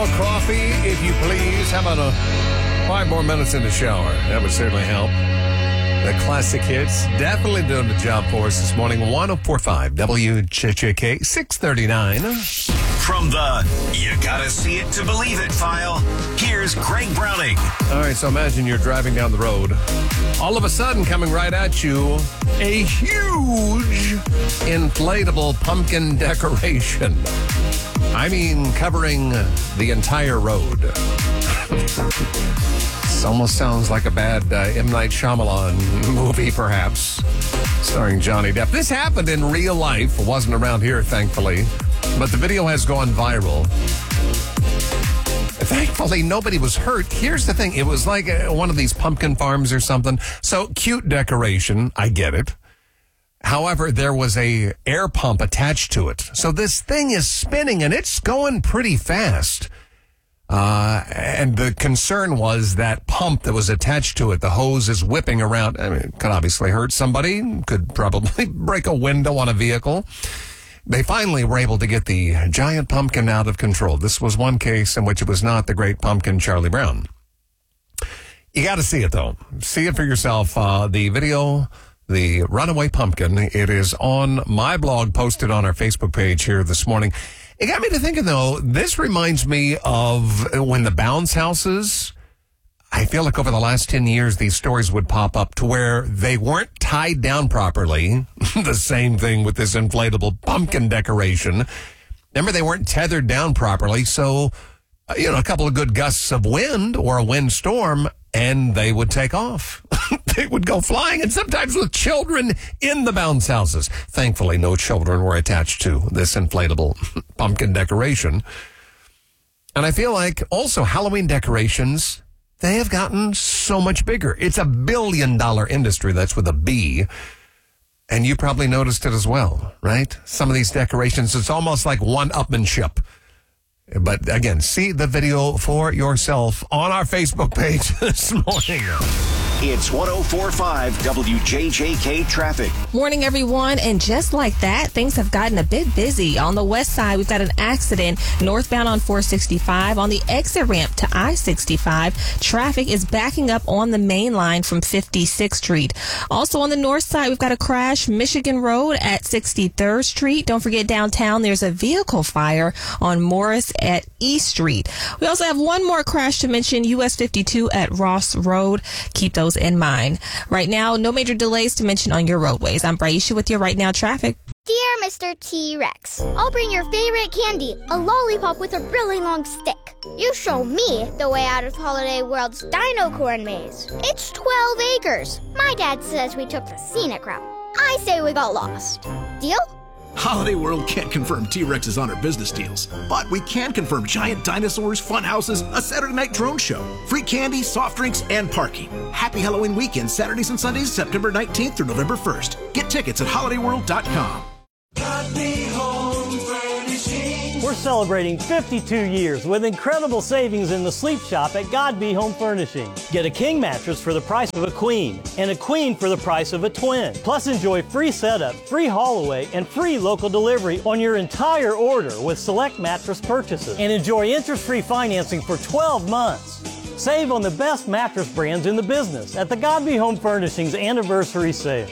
Coffee, if you please. How about 5 more minutes in the shower? That would certainly help. The classic hits definitely doing the job for us this morning. 104.5 WJJK 639. From the You Gotta See It to Believe It file, here's Greg Browning. All right, so imagine you're driving down the road. All of a sudden, coming right at you, a huge inflatable pumpkin decoration. I mean, covering the entire road. This almost sounds like a bad M. Night Shyamalan movie, perhaps, starring Johnny Depp. This happened in real life. It wasn't around here, thankfully, but the video has gone viral. Thankfully, nobody was hurt. Here's the thing. It was like one of these pumpkin farms or something. So, cute decoration. I get it. However, there was a air pump attached to it. So this thing is spinning and it's going pretty fast. And the concern was that pump that was attached to it, the hose is whipping around. I mean, it could obviously hurt somebody, could probably break a window on a vehicle. They finally were able to get the giant pumpkin out of control. This was one case in which it was not the great pumpkin Charlie Brown. You got to see it, though. See it for yourself. The video, the runaway pumpkin, it is on my blog, posted on our Facebook page here this morning. It got me to thinking, though, this reminds me of when the bounce houses, I feel like over the last 10 years, these stories would pop up to where they weren't tied down properly. The same thing with this inflatable pumpkin decoration. Remember, they weren't tethered down properly. So, a couple of good gusts of wind or a windstorm, and they would take off. They would go flying, and sometimes with children in the bounce houses. Thankfully, no children were attached to this inflatable pumpkin decoration. And I feel like also Halloween decorations, they have gotten so much bigger. It's a $1 billion industry. That's with a B. And you probably noticed it as well, right? Some of these decorations, it's almost like one-upmanship. But again, see the video for yourself on our Facebook page this morning. It's 104.5 WJJK traffic. Morning, everyone. And just like that, things have gotten a bit busy. On the west side, we've got an accident northbound on 465. On the exit ramp to I-65, traffic is backing up on the main line from 56th Street. Also on the north side, we've got a crash Michigan Road at 63rd Street. Don't forget downtown, there's a vehicle fire on Morris at East Street. We also have one more crash to mention, US 52 at Ross Road. Keep those in mind. Right now, no major delays to mention on your roadways. I'm Braisha with your Right Now traffic. Dear Mr. T-Rex, I'll bring your favorite candy, a lollipop with a really long stick. You show me the way out of Holiday World's Dino Corn Maze. It's 12 acres. My dad says we took the scenic route. I say we got lost. Deal? Holiday World can't confirm T-Rexes on our business deals, but we can confirm giant dinosaurs, fun houses, a Saturday night drone show, free candy, soft drinks, and parking. Happy Halloween weekend, Saturdays and Sundays, September 19th through November 1st. Get tickets at holidayworld.com. We're celebrating 52 years with incredible savings in the sleep shop at Godby Home Furnishing. Get a king mattress for the price of a queen and a queen for the price of a twin. Plus enjoy free setup, free haul away, and free local delivery on your entire order with select mattress purchases. And enjoy interest-free financing for 12 months. Save on the best mattress brands in the business at the Godby Home Furnishings Anniversary Sale.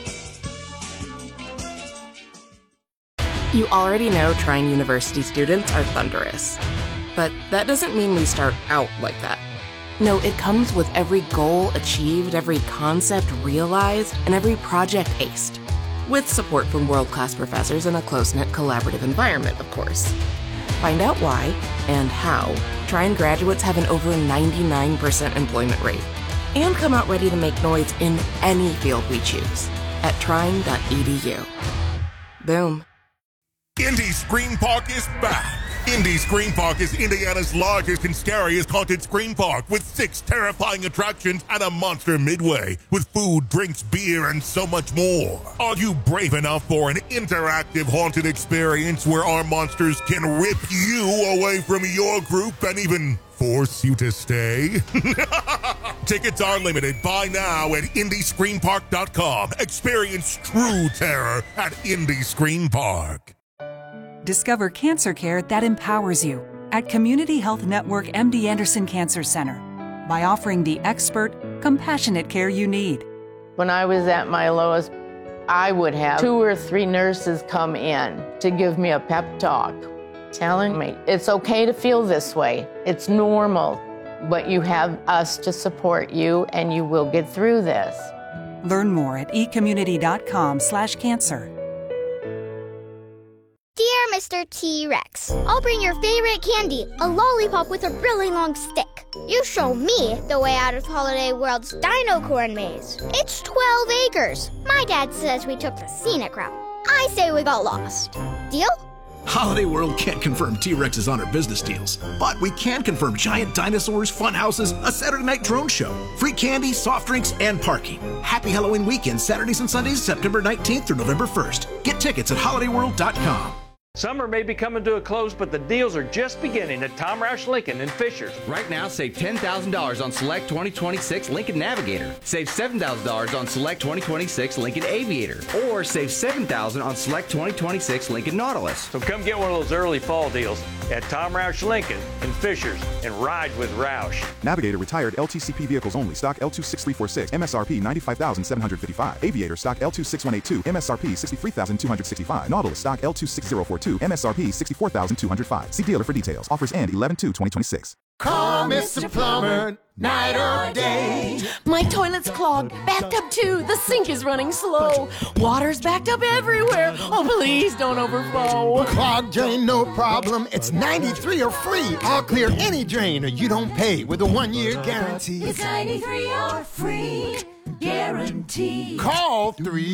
You already know Trine University students are thunderous. But that doesn't mean we start out like that. No, it comes with every goal achieved, every concept realized, and every project aced. With support from world-class professors in a close-knit collaborative environment, of course. Find out why and how Trine graduates have an over 99% employment rate. And come out ready to make noise in any field we choose at trine.edu. Boom. Indy Scream Park is back. Indy Scream Park is Indiana's largest and scariest haunted scream park with 6 terrifying attractions and a monster midway with food, drinks, beer, and so much more. Are you brave enough for an interactive haunted experience where our monsters can rip you away from your group and even force you to stay? Tickets are limited. Buy now at IndyScreamPark.com. Experience true terror at Indy Scream Park. Discover cancer care that empowers you. at Community Health Network MD Anderson Cancer Center by offering the expert, compassionate care you need. When I was at my lowest, I would have 2 or 3 nurses come in to give me a pep talk, telling me it's okay to feel this way. It's normal, but you have us to support you and you will get through this. Learn more at ecommunity.com/cancer. Dear Mr. T-Rex, I'll bring your favorite candy, a lollipop with a really long stick. You show me the way out of Holiday World's Dino Corn Maze. It's 12 acres. My dad says we took the scenic route. I say we got lost. Deal? Holiday World can't confirm T-Rex is on our business deals, but we can confirm giant dinosaurs, fun houses, a Saturday night drone show, free candy, soft drinks, and parking. Happy Halloween weekend, Saturdays and Sundays, September 19th through November 1st. Get tickets at holidayworld.com. Summer may be coming to a close, but the deals are just beginning at Tom Roush Lincoln in Fishers. Right now, save $10,000 on select 2026 Lincoln Navigator. Save $7,000 on select 2026 Lincoln Aviator. Or save $7,000 on select 2026 Lincoln Nautilus. So come get one of those early fall deals at Tom Roush Lincoln in Fishers and ride with Roush. Navigator retired LTCP vehicles only. Stock L26346. MSRP $95,755. Aviator stock L26182. MSRP $63,265. Nautilus stock L26042. MSRP $64,205. See dealer for details. Offers end 11/2/2026. Call Mr. Plumber, night or day. My toilet's clogged, backed up too. The sink is running slow. Water's backed up everywhere. Oh, please don't overflow. Clogged drain, no problem. It's 93 or free. I'll clear any drain or you don't pay with a 1-year guarantee. It's 93 or free guarantee. Call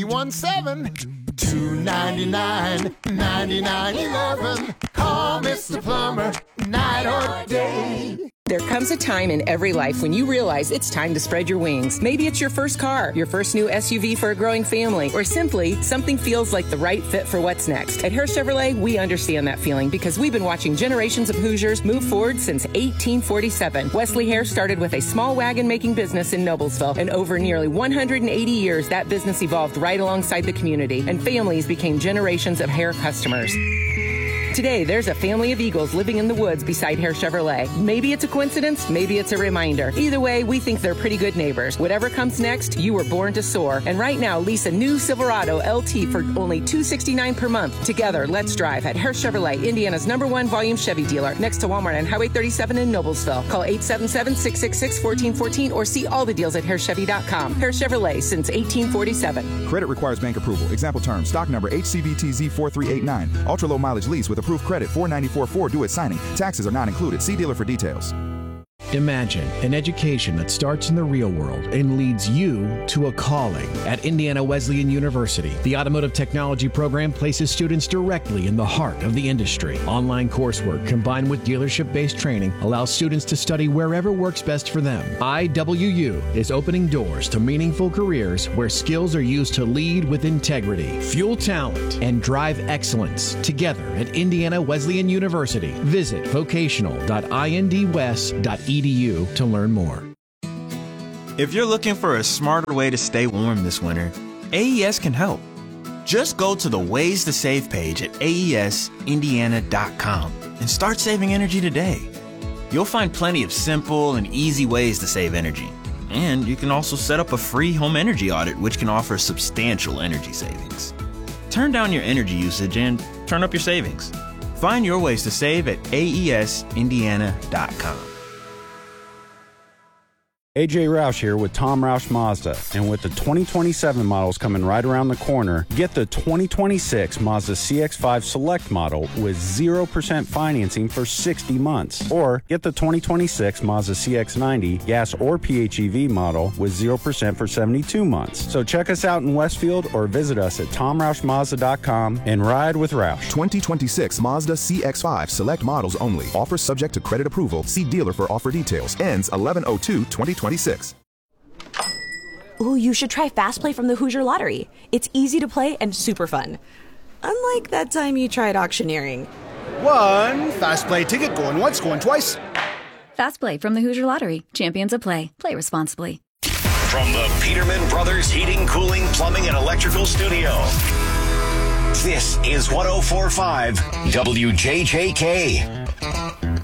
317-299-9911. Call Mr. Plumber, night or day. There comes a time in every life when you realize it's time to spread your wings. Maybe it's your first car, your first new SUV for a growing family, or simply something feels like the right fit for what's next. At Hare Chevrolet, we understand that feeling because we've been watching generations of Hoosiers move forward since 1847. Wesley Hare started with a small wagon-making business in Noblesville, and over nearly 180 years, that business evolved right alongside the community, and families became generations of Hare customers. Today, there's a family of Eagles living in the woods beside Hare Chevrolet. Maybe it's a coincidence, maybe it's a reminder. Either way, we think they're pretty good neighbors. Whatever comes next, you were born to soar. And right now, lease a new Silverado LT for only $269 per month. Together, let's drive at Hare Chevrolet, Indiana's #1 volume Chevy dealer, next to Walmart on Highway 37 in Noblesville. Call 877-666-1414 or see all the deals at HareChevy.com. Hare Chevrolet since 1847. Credit requires bank approval. Example terms, stock number HCVTZ4389. Ultra low mileage lease with approved credit, $494.4 due at signing. Taxes are not included. See dealer for details. Imagine an education that starts in the real world and leads you to a calling. At Indiana Wesleyan University, the Automotive Technology program places students directly in the heart of the industry. Online coursework combined with dealership-based training allows students to study wherever works best for them. IWU is opening doors to meaningful careers where skills are used to lead with integrity, fuel talent, and drive excellence. Together at Indiana Wesleyan University, visit vocational.indwest.edu to learn more. If you're looking for a smarter way to stay warm this winter, AES can help. Just go to the Ways to Save page at aesindiana.com and start saving energy today. You'll find plenty of simple and easy ways to save energy. And you can also set up a free home energy audit, which can offer substantial energy savings. Turn down your energy usage and turn up your savings. Find your ways to save at aesindiana.com. AJ Roush here with Tom Roush Mazda, and with the 2027 models coming right around the corner, get the 2026 Mazda CX-5 Select model with 0% financing for 60 months, or get the 2026 Mazda CX-90 gas or PHEV model with 0% for 72 months. So check us out in Westfield or visit us at TomRoushMazda.com and ride with Roush. 2026 Mazda CX-5 Select models only. Offers subject to credit approval. See dealer for offer details. Ends 11/02/2026. Ooh, you should try Fast Play from the Hoosier Lottery. It's easy to play and super fun. Unlike that time you tried auctioneering. One Fast Play ticket going once, going twice. Fast Play from the Hoosier Lottery. Champions of play. Play responsibly. From the Peterman Brothers Heating, Cooling, Plumbing, and Electrical Studio, this is 104.5 WJJK.